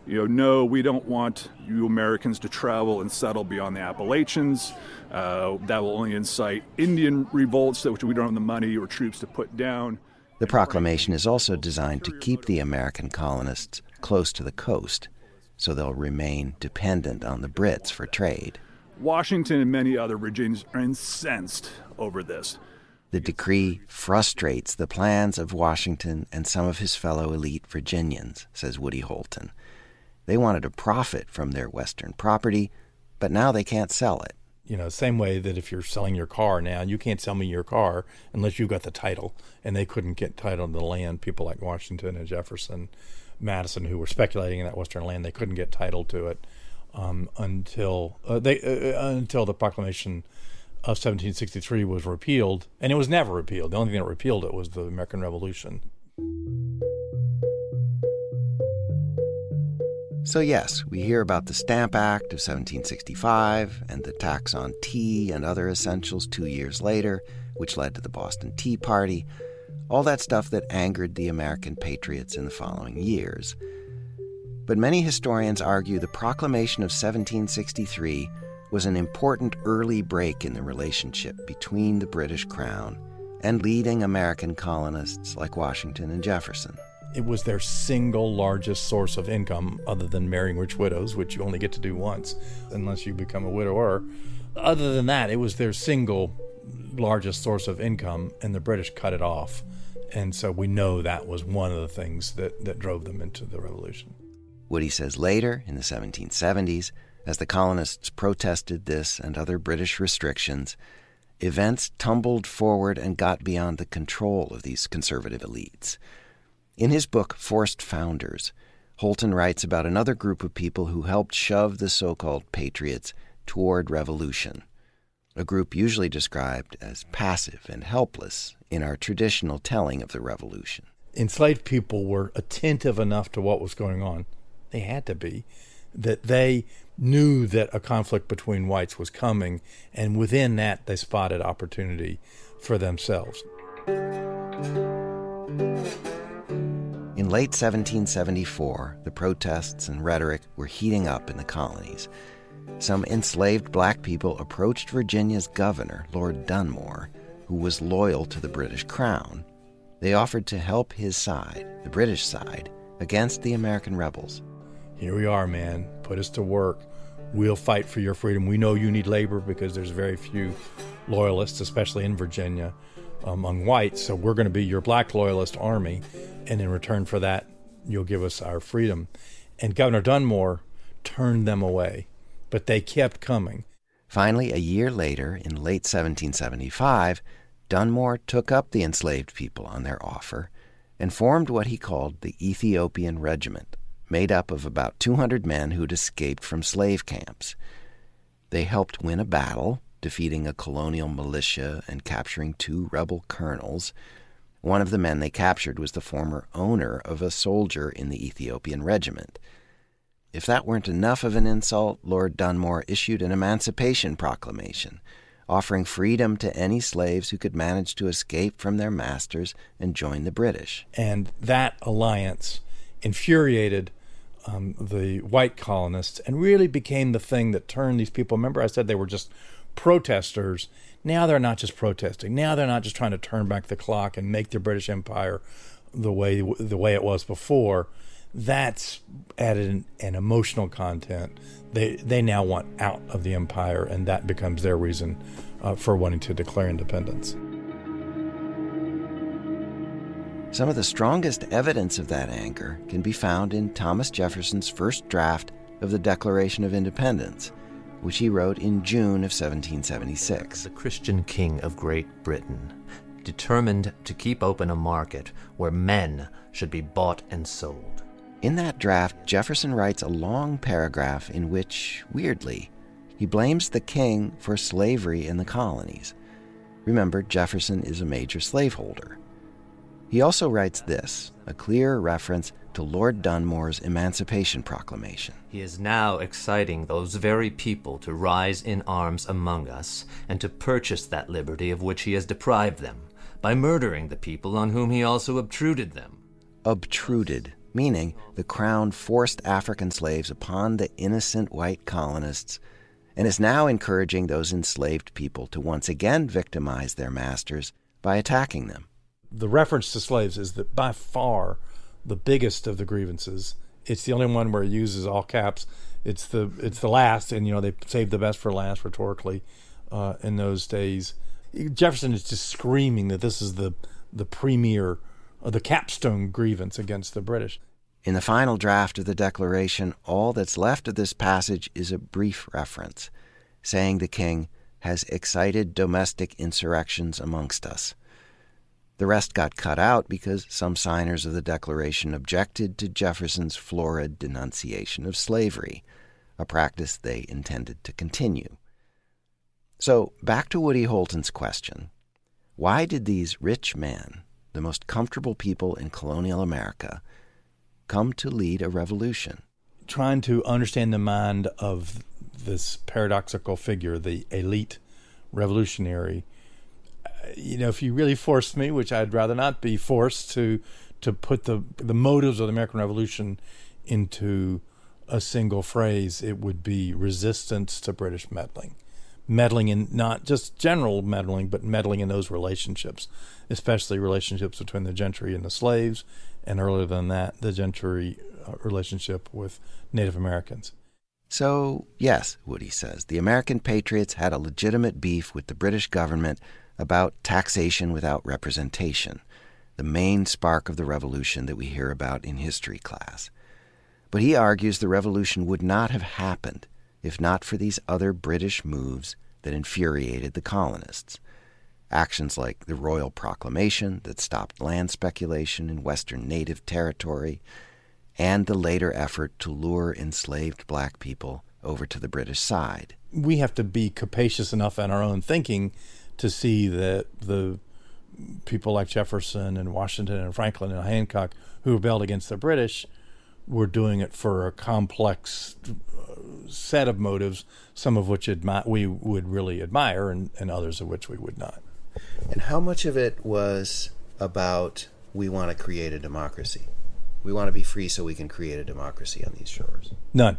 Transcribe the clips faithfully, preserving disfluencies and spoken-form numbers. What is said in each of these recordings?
You know, no, we don't want you Americans to travel and settle beyond the Appalachians. Uh, that will only incite Indian revolts, which we don't have the money or troops to put down. The proclamation is also designed to keep the American colonists close to the coast, so they'll remain dependent on the Brits for trade. Washington and many other Virginians are incensed over this. The decree frustrates the plans of Washington and some of his fellow elite Virginians, says Woody Holton. They wanted to profit from their Western property, but now they can't sell it. You know, same way that if you're selling your car now, you can't sell me your car unless you've got the title. And they couldn't get title to the land. People like Washington and Jefferson, Madison, who were speculating in that Western land, they couldn't get title to it um, until uh, they uh, until the proclamation of seventeen sixty-three was repealed. And it was never repealed. The only thing that repealed it was the American Revolution. So yes, we hear about the Stamp Act of seventeen sixty-five and the tax on tea and other essentials two years later, which led to the Boston Tea Party, all that stuff that angered the American patriots in the following years. But many historians argue the Proclamation of seventeen sixty-three was an important early break in the relationship between the British Crown and leading American colonists like Washington and Jefferson. It was their single largest source of income, other than marrying rich widows, which you only get to do once unless you become a widower. Other than that, it was their single largest source of income, and the British cut it off. And so we know that was one of the things that, that drove them into the Revolution. Woody says later, in the seventeen seventies, as the colonists protested this and other British restrictions, events tumbled forward and got beyond the control of these conservative elites. In his book, Forced Founders, Holton writes about another group of people who helped shove the so-called patriots toward revolution, a group usually described as passive and helpless in our traditional telling of the revolution. Enslaved people were attentive enough to what was going on, they had to be, that they knew that a conflict between whites was coming, and within that they spotted opportunity for themselves. In late seventeen seventy-four, the protests and rhetoric were heating up in the colonies. Some enslaved black people approached Virginia's governor, Lord Dunmore, who was loyal to the British Crown. They offered to help his side, the British side, against the American rebels. Here we are, man. Put us to work. We'll fight for your freedom. We know you need labor because there's very few loyalists, especially in Virginia, among whites. So we're going to be your black loyalist army. And in return for that, you'll give us our freedom. And Governor Dunmore turned them away, but they kept coming. Finally, a year later, in late seventeen seventy-five, Dunmore took up the enslaved people on their offer and formed what he called the Ethiopian Regiment, made up of about two hundred men who'd escaped from slave camps. They helped win a battle, defeating a colonial militia and capturing two rebel colonels. One of the men they captured was the former owner of a soldier in the Ethiopian Regiment. If that weren't enough of an insult, Lord Dunmore issued an emancipation proclamation, offering freedom to any slaves who could manage to escape from their masters and join the British. And that alliance infuriated um, the white colonists and really became the thing that turned these people. Remember I said they were just protesters. Now they're not just protesting. Now they're not just trying to turn back the clock and make the British Empire the way the way it was before. That's added an, an emotional content. They they now want out of the empire, and that becomes their reason uh, for wanting to declare independence. Some of the strongest evidence of that anger can be found in Thomas Jefferson's first draft of the Declaration of Independence, which he wrote in June of seventeen seventy-six. The Christian king of Great Britain, determined to keep open a market where men should be bought and sold. In that draft, Jefferson writes a long paragraph in which, weirdly, he blames the king for slavery in the colonies. Remember, Jefferson is a major slaveholder. He also writes this, a clear reference to Lord Dunmore's Emancipation Proclamation. He is now exciting those very people to rise in arms among us and to purchase that liberty of which he has deprived them, by murdering the people on whom he also obtruded them. Obtruded. meaning the Crown forced African slaves upon the innocent white colonists and is now encouraging those enslaved people to once again victimize their masters by attacking them. The reference to slaves is that by far the biggest of the grievances. It's the only one where it uses all caps. It's the it's the last, and you know they saved the best for last rhetorically uh, in those days. Jefferson is just screaming that this is the the premier, uh, the capstone grievance against the British. In the final draft of the Declaration, all that's left of this passage is a brief reference, saying the king has excited domestic insurrections amongst us. The rest got cut out because some signers of the Declaration objected to Jefferson's florid denunciation of slavery, a practice they intended to continue. So, back to Woody Holton's question. Why did these rich men, the most comfortable people in colonial America, come to lead a revolution? Trying to understand the mind of this paradoxical figure, the elite revolutionary. You know, if you really forced me, which I'd rather not be forced to to put the the motives of the American Revolution into a single phrase, it would be resistance to British meddling. Meddling in not just general meddling, but meddling in those relationships, especially relationships between the gentry and the slaves, and earlier than that, the gentry uh, relationship with Native Americans. So, yes, Woody says, the American patriots had a legitimate beef with the British government about taxation without representation, the main spark of the revolution that we hear about in history class. But he argues the revolution would not have happened if not for these other British moves that infuriated the colonists. Actions like the Royal Proclamation that stopped land speculation in Western Native territory, and the later effort to lure enslaved black people over to the British side. We have to be capacious enough in our own thinking to see that the people like Jefferson and Washington and Franklin and Hancock who rebelled against the British were doing it for a complex set of motives, some of which admi- we would really admire and, and others of which we would not. And how much of it was about we want to create a democracy? We want to be free so we can create a democracy on these shores? None.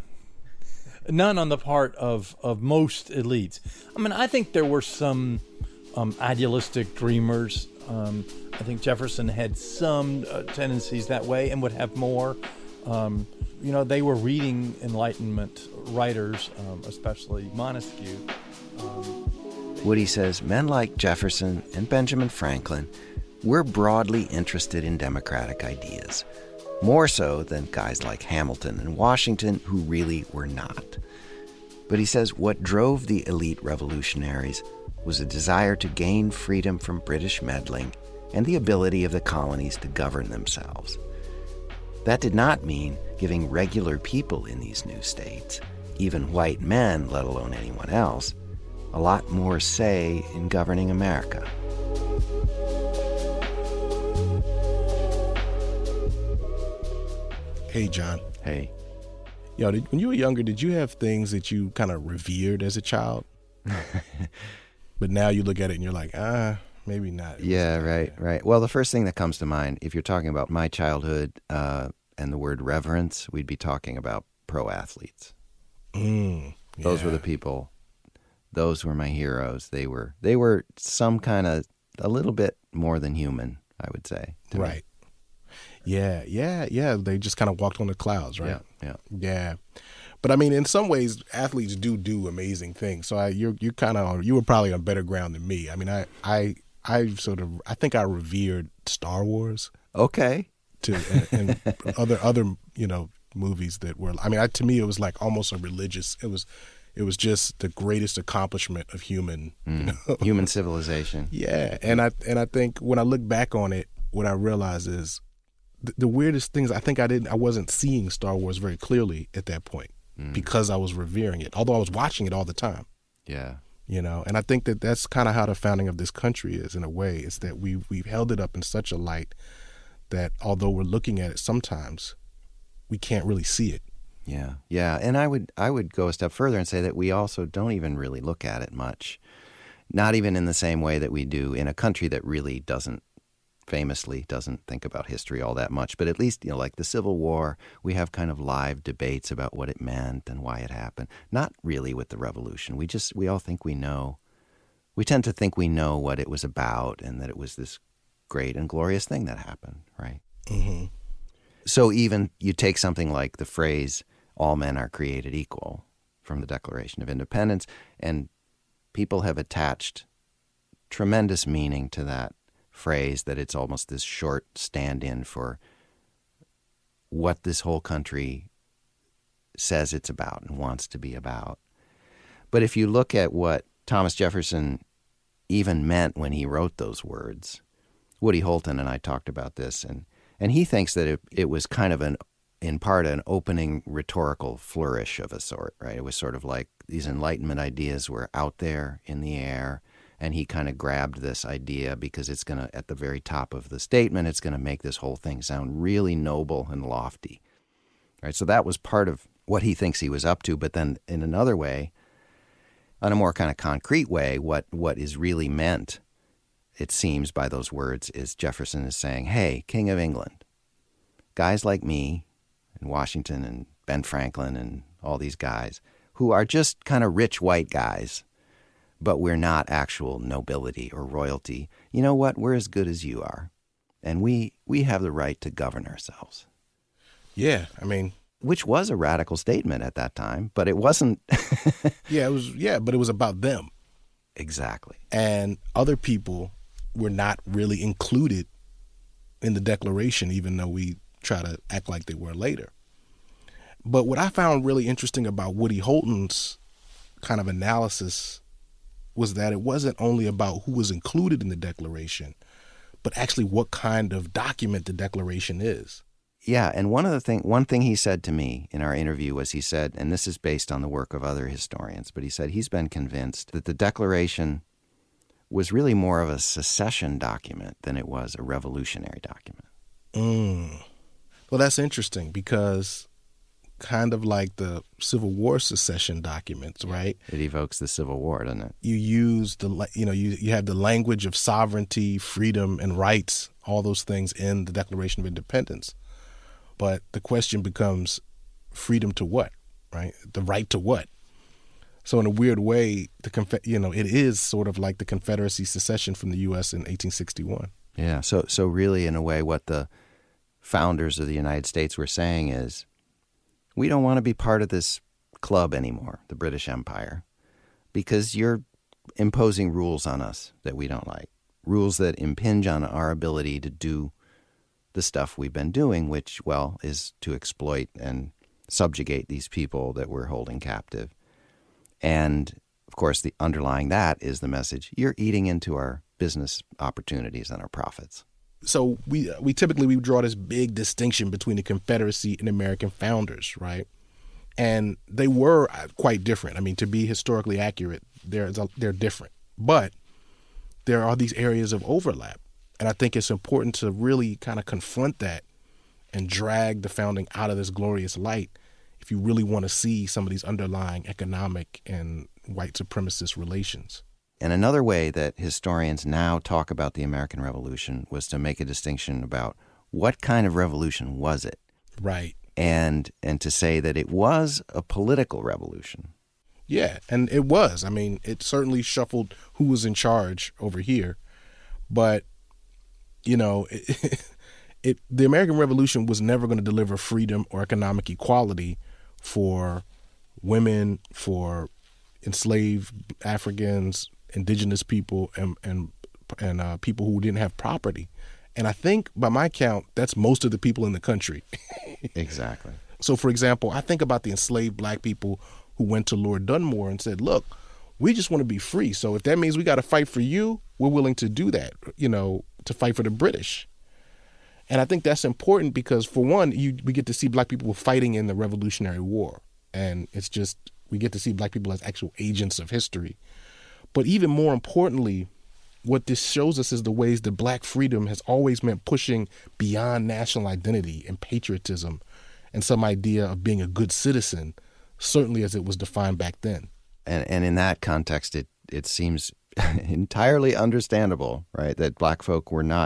None on the part of, of most elites. I mean, I think there were some um, idealistic dreamers. Um, I think Jefferson had some uh, tendencies that way and would have more. Um, you know, they were reading Enlightenment writers, um, especially Montesquieu. Um, Woody says men like Jefferson and Benjamin Franklin were broadly interested in democratic ideas, more so than guys like Hamilton and Washington, who really were not. But he says what drove the elite revolutionaries was a desire to gain freedom from British meddling and the ability of the colonies to govern themselves. That did not mean giving regular people in these new states, even white men, let alone anyone else, a lot more say in governing America. Hey, John. Hey. Yo, did, when you were younger, did you have things that you kind of revered as a child? But now you look at it and you're like, ah, maybe not. It yeah, right, right. Well, the first thing that comes to mind, if you're talking about my childhood uh, and the word reverence, we'd be talking about pro athletes. Mm, yeah. Those were the people. Those were my heroes. They were they were some kind of a little bit more than human, I would say. Right. Me. Yeah, yeah, yeah. They just kind of walked on the clouds, right? Yeah, yeah. Yeah. But I mean, in some ways, athletes do do amazing things. So I, you're you kind of you were probably on better ground than me. I mean, I I I sort of I think I revered Star Wars. Okay. To and, and other other you know movies that were. I mean, I, to me, it was like almost a religious. It was. It was just the greatest accomplishment of human mm, you know? human civilization. Yeah, and I and I think when I look back on it, what I realize is the, the weirdest things. I think I didn't. I wasn't seeing Star Wars very clearly at that point mm. because I was revering it. Although I was watching it all the time. Yeah, you know, and I think that that's kind of how the founding of this country is in a way. It's that we we've held it up in such a light that although we're looking at it sometimes, we can't really see it. Yeah, yeah, and I would I would go a step further and say that we also don't even really look at it much, not even in the same way that we do in a country that really doesn't famously doesn't think about history all that much, but at least, you know, like the Civil War, we have kind of live debates about what it meant and why it happened. Not really with the Revolution. We just, we all think we know. We tend to think we know what it was about and that it was this great and glorious thing that happened, right? Mm-hmm. So even you take something like the phrase, all men are created equal from the Declaration of Independence, and people have attached tremendous meaning to that phrase, that it's almost this short stand-in for what this whole country says it's about and wants to be about. But if you look at what Thomas Jefferson even meant when he wrote those words, Woody Holton and I talked about this, and, and he thinks that it, it was kind of an, in part, an opening rhetorical flourish of a sort, right? It was sort of like these Enlightenment ideas were out there in the air, and he kind of grabbed this idea because it's going to, at the very top of the statement, it's going to make this whole thing sound really noble and lofty, right? So that was part of what he thinks he was up to. But then in another way, in a more kind of concrete way, what, what is really meant, it seems, by those words is Jefferson is saying, hey, King of England, guys like me and Washington and Ben Franklin and all these guys who are just kind of rich white guys, but we're not actual nobility or royalty. You know what? We're as good as you are. And we, we have the right to govern ourselves. Yeah, I mean... Which was a radical statement at that time, but it wasn't... yeah, it was. Yeah, but it was about them. Exactly. And other people were not really included in the Declaration, even though we try to act like they were later. But what I found really interesting about Woody Holton's kind of analysis was that it wasn't only about who was included in the Declaration, but actually what kind of document the Declaration is. Yeah, and one of the thing, one thing he said to me in our interview was he said, and this is based on the work of other historians, but he said he's been convinced that the Declaration was really more of a secession document than it was a revolutionary document. Mm. Well, that's interesting because kind of like the Civil War secession documents, right? It evokes the Civil War, doesn't it? You use the, you know, you, you have the language of sovereignty, freedom, and rights, all those things in the Declaration of Independence. But the question becomes freedom to what, right? The right to what? So in a weird way, the conf- you know, it is sort of like the Confederacy secession from the U S in eighteen sixty-one. Yeah. So so really, in a way, what the founders of the United States were saying is, we don't want to be part of this club anymore, the British Empire, because you're imposing rules on us that we don't like, rules that impinge on our ability to do the stuff we've been doing, which, well, is to exploit and subjugate these people that we're holding captive. And, of course, the underlying that is the message, you're eating into our business opportunities and our profits. So we we typically we draw this big distinction between the Confederacy and American founders, right? And they were quite different. I mean, to be historically accurate, they're, they're different. But there are these areas of overlap. And I think it's important to really kind of confront that and drag the founding out of this glorious light if you really want to see some of these underlying economic and white supremacist relations. And another way that historians now talk about the American Revolution was to make a distinction about what kind of revolution was it? Right. And and to say that it was a political revolution. Yeah, and it was. I mean, it certainly shuffled who was in charge over here. But you know, it, it, the American Revolution was never going to deliver freedom or economic equality for women, for enslaved Africans, indigenous people, and and and uh, people who didn't have property. And I think, by my count, that's most of the people in the country. Exactly. So, for example, I think about the enslaved black people who went to Lord Dunmore and said, look, we just want to be free. So if that means we got to fight for you, we're willing to do that, you know, to fight for the British. And I think that's important because, for one, you, we get to see black people fighting in the Revolutionary War. And it's just, we get to see black people as actual agents of history. But even more importantly, what this shows us is the ways that black freedom has always meant pushing beyond national identity and patriotism and some idea of being a good citizen, certainly as it was defined back then. And and in that context, it, it seems entirely understandable, right, that black folk were not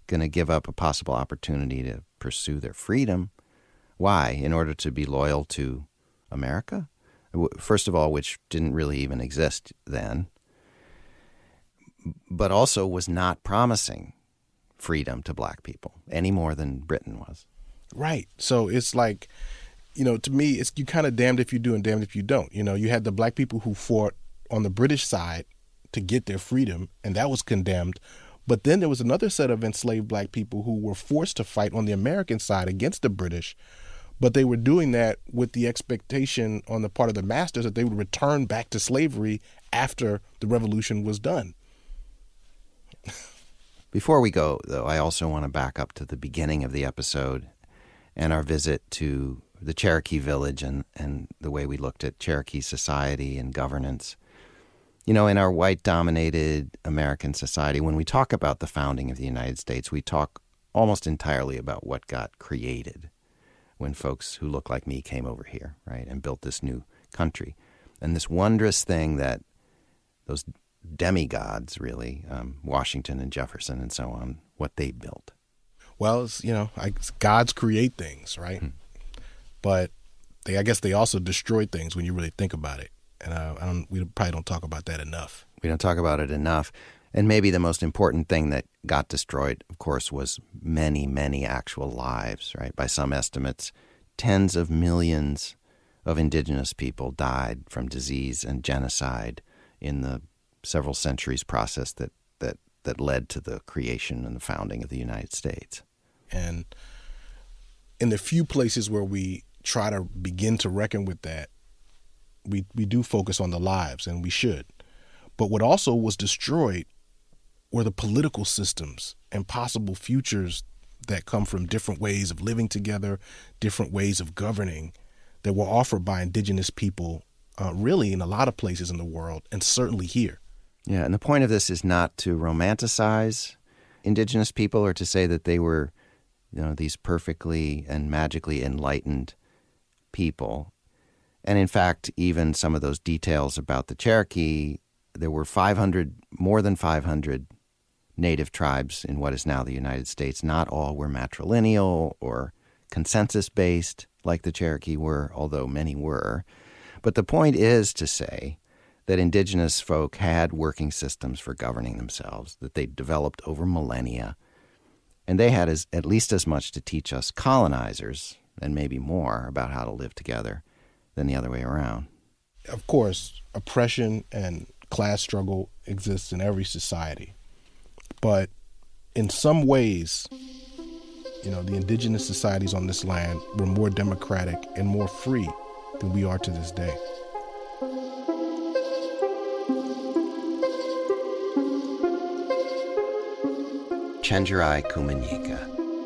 going to give up a possible opportunity to pursue their freedom. Why? In order to be loyal to America? First of all, which didn't really even exist then, but also was not promising freedom to black people any more than Britain was. Right. So it's like, you know, to me, it's you kind of damned if you do and damned if you don't. You know, you had the black people who fought on the British side to get their freedom, and that was condemned. But then there was another set of enslaved black people who were forced to fight on the American side against the British, but they were doing that with the expectation on the part of the masters that they would return back to slavery after the revolution was done. Before we go, though, I also want to back up to the beginning of the episode and our visit to the Cherokee village and, and the way we looked at Cherokee society and governance. You know, in our white-dominated American society, when we talk about the founding of the United States, we talk almost entirely about what got created when folks who look like me came over here, right, and built this new country. And this wondrous thing that those demigods, really, um, Washington and Jefferson and so on, what they built. Well, it's, you know, I, gods create things, right? Hmm. But they, I guess they also destroy things when you really think about it. And uh, I don't, we probably don't talk about that enough. We don't talk about it enough. And maybe the most important thing that got destroyed, of course, was many, many actual lives, right? By some estimates, tens of millions of indigenous people died from disease and genocide in the several centuries process that, that, that led to the creation and the founding of the United States. And in the few places where we try to begin to reckon with that, we, we do focus on the lives, and we should. But what also was destroyed were the political systems and possible futures that come from different ways of living together, different ways of governing that were offered by indigenous people, uh, really in a lot of places in the world, and certainly here. Yeah, and the point of this is not to romanticize indigenous people or to say that they were, you know, these perfectly and magically enlightened people. And in fact, even some of those details about the Cherokee, there were five hundred, more than five hundred native tribes in what is now the United States. Not all were matrilineal or consensus-based like the Cherokee were, although many were. But the point is to say that indigenous folk had working systems for governing themselves, that they developed over millennia, and they had as, at least as much to teach us colonizers, and maybe more, about how to live together than the other way around. Of course, oppression and class struggle exists in every society. But in some ways, you know, the indigenous societies on this land were more democratic and more free than we are to this day. Chenjerai Kumanyika.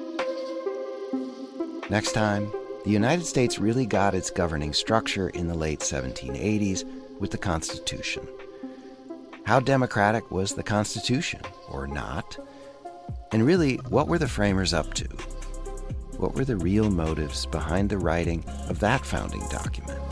Next time, the United States really got its governing structure in the late seventeen eighties with the Constitution. How democratic was the Constitution, or not? And really, what were the framers up to? What were the real motives behind the writing of that founding document?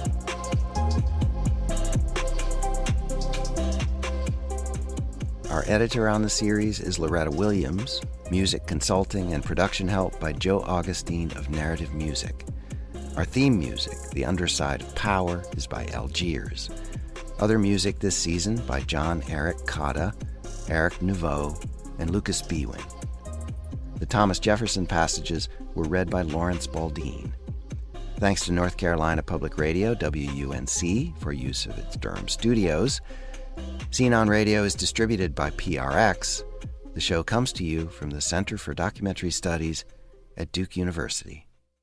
Our editor on the series is Loretta Williams. Music consulting and production help by Joe Augustine of Narrative Music. Our theme music, The Underside of Power, is by Algiers. Other music this season by John Eric Cotta, Eric Nouveau, and Lucas Bwin. The Thomas Jefferson passages were read by Lawrence Baldine. Thanks to North Carolina Public Radio, W U N C, for use of its Durham studios. Scene on Radio is distributed by P R X. The show comes to you from the Center for Documentary Studies at Duke University.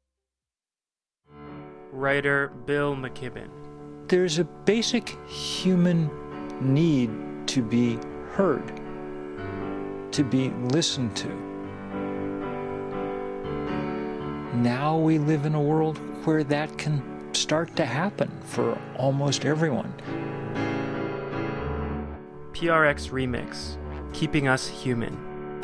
Writer Bill McKibben. There's a basic human need to be heard, to be listened to. Now we live in a world where that can start to happen for almost everyone. P R X Remix, Keeping Us Human.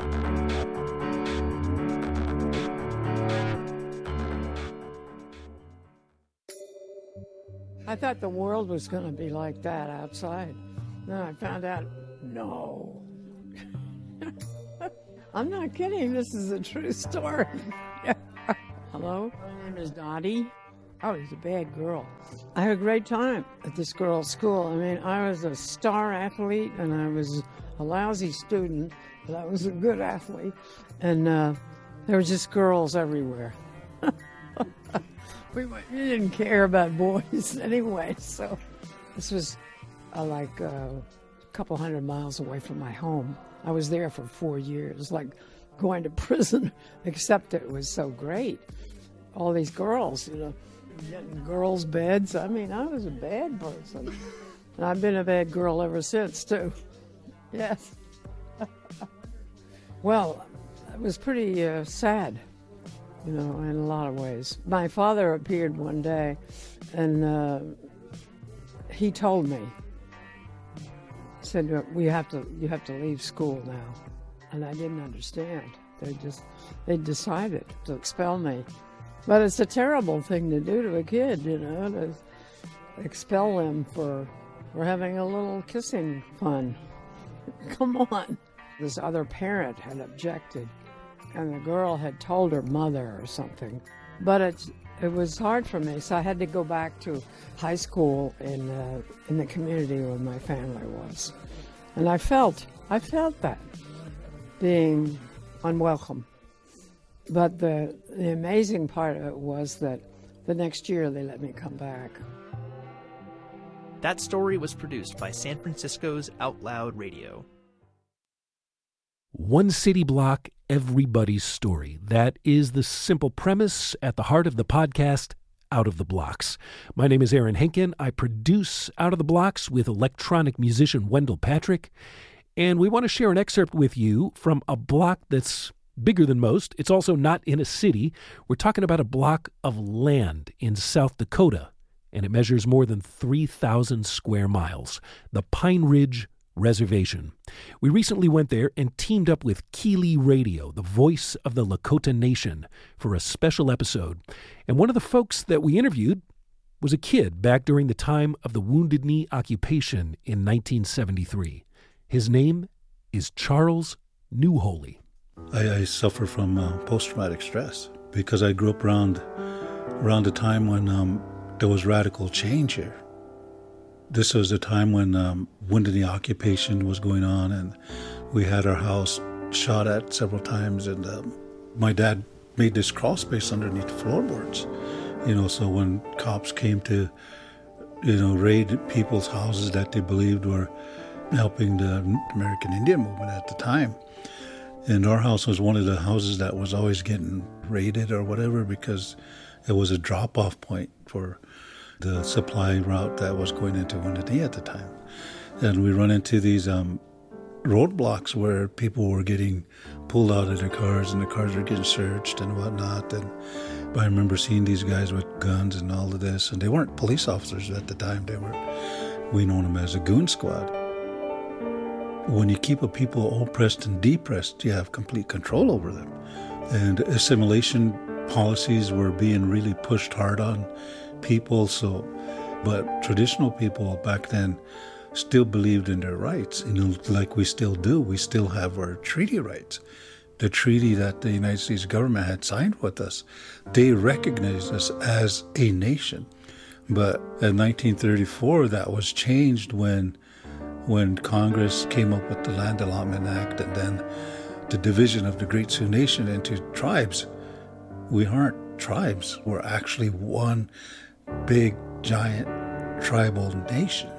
I thought the world was going to be like that outside. Then I found out, no. I'm not kidding. This is a true story. Hello, my name is Dottie. I was a bad girl. I had a great time at this girls' school. I mean, I was a star athlete, and I was a lousy student, but I was a good athlete. And uh, there were just girls everywhere. we, we didn't care about boys anyway, so this was uh, like uh, a couple hundred miles away from my home. I was there for four years, like going to prison, except it was so great. All these girls, you know, getting girls' beds. I mean, I was a bad person. And I've been a bad girl ever since, too. Yes. Well, it was pretty uh, sad, you know, in a lot of ways. My father appeared one day, and uh, he told me, he said, "We have to, you have to leave school now." And I didn't understand. They just, they decided to expel me. But it's a terrible thing to do to a kid, you know, to expel them for, for having a little kissing fun. Come on. This other parent had objected, and the girl had told her mother or something. But it's, it was hard for me, so I had to go back to high school in, uh, in the community where my family was. And I felt, I felt that, being unwelcome. But the, the amazing part of it was that the next year they let me come back. That story was produced by San Francisco's Out Loud Radio. One city block, everybody's story. That is the simple premise at the heart of the podcast, Out of the Blocks. My name is Aaron Henkin. I produce Out of the Blocks with electronic musician Wendell Patrick. And we want to share an excerpt with you from a block that's bigger than most. It's also not in a city. We're talking about a block of land in South Dakota, and it measures more than three thousand square miles, the Pine Ridge Reservation. We recently went there and teamed up with Keeley Radio, the voice of the Lakota Nation, for a special episode. And one of the folks that we interviewed was a kid back during the time of the Wounded Knee occupation in nineteen seventy-three. His name is Charles Newholy. I, I suffer from uh, post-traumatic stress because I grew up around around a time when um, there was radical change here. This was a time when um, Wounded Knee occupation was going on, and we had our house shot at several times, and um, my dad made this crawl space underneath the floorboards. You know, so when cops came to, you know, raid people's houses that they believed were helping the American Indian movement at the time, and our house was one of the houses that was always getting raided or whatever because it was a drop-off point for the supply route that was going into Wounded Knee at the time. And we run into these um, roadblocks where people were getting pulled out of their cars and the cars were getting searched and whatnot. And I remember seeing these guys with guns and all of this, and they weren't police officers at the time. They were, we known them as a goon squad. When you keep a people oppressed and depressed, you have complete control over them. And assimilation policies were being really pushed hard on people. So, but traditional people back then still believed in their rights, you know, like we still do. We still have our treaty rights. The treaty that the United States government had signed with us, they recognized us as a nation. But in nineteen thirty-four, that was changed when when Congress came up with the Land Allotment Act and then the division of the Great Sioux Nation into tribes. We aren't tribes. We're actually one big, giant tribal nation.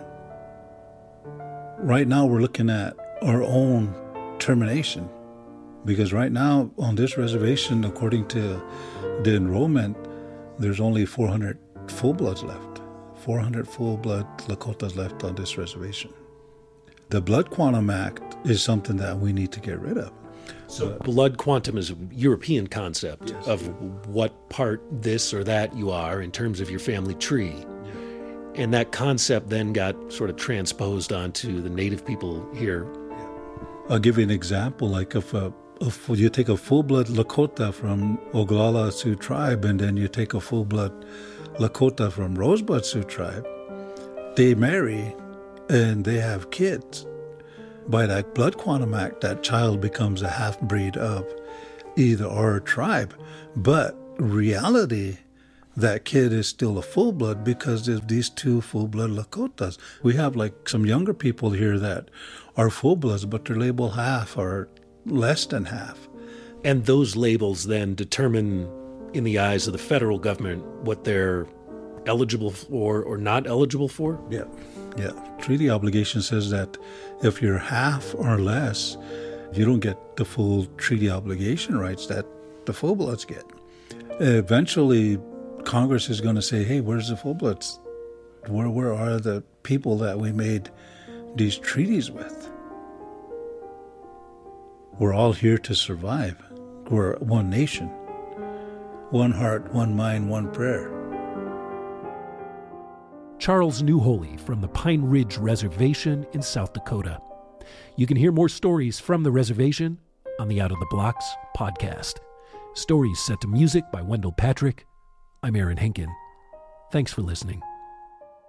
Right now, we're looking at our own termination because right now on this reservation, according to the enrollment, there's only four hundred full-bloods left. four hundred full-blood Lakotas left on this reservation. The Blood Quantum Act is something that we need to get rid of. So blood quantum is a European concept Yes. of what part this or that you are in terms of your family tree. Yeah. And that concept then got sort of transposed onto the native people here. Yeah. I'll give you an example. Like if, a, if you take a full-blood Lakota from Oglala Sioux tribe and then you take a full-blood Lakota from Rosebud Sioux tribe, they marry and they have kids. by that Blood Quantum Act, that child becomes a half-breed of either our tribe. But reality, that kid is still a full-blood because there's these two full-blood Lakotas. We have like some younger people here that are full-bloods, but they're labeled half or less than half. And those labels then determine, in the eyes of the federal government, what they're eligible for or not eligible for? Yeah, yeah. Treaty obligation says that if you're half or less, you don't get the full treaty obligation rights that the full-bloods get. Eventually, Congress is going to say, hey, where's the full-bloods? Where, where are the people that we made these treaties with? We're all here to survive. We're one nation. One heart, one mind, one prayer. Charles Newholy from the Pine Ridge Reservation in South Dakota. You can hear more stories from the reservation on the Out of the Blocks podcast. Stories set to music by Wendell Patrick. I'm Aaron Henkin. Thanks for listening.